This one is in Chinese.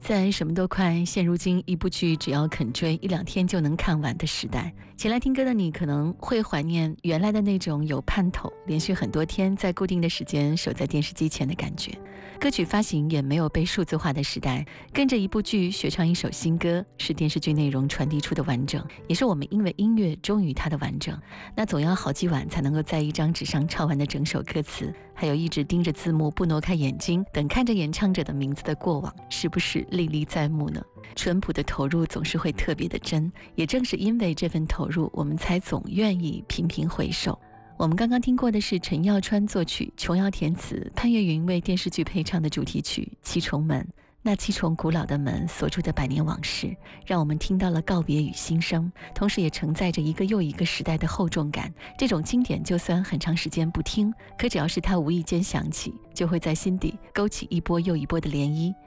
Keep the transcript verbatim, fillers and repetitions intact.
在什么都快，现如今一部剧只要肯追，一两天就能看完的时代。前来听歌的你可能会怀念原来的那种有盼头，连续很多天在固定的时间守在电视机前的感觉。歌曲发行也没有被数字化的时代，跟着一部剧学唱一首新歌，是电视剧内容传递出的完整，也是我们因为音乐忠于它的完整。那总要好几晚才能够在一张纸上唱完的整首歌词，还有一直盯着字幕不挪开眼睛，等看着演唱者的名字的过往，是不是历历在目呢？淳朴的投入总是会特别的真，也正是因为这份投入，我们才总愿意频频回首。我们刚刚听过的是陈耀川作曲、琼瑶填词、潘越云为电视剧配唱的主题曲《七重门》。那七重古老的门锁住的百年往事，让我们听到了告别与新生，同时也承载着一个又一个时代的厚重感。这种经典就算很长时间不听，可只要是它无意间响起，就会在心底勾起一波又一波的涟漪。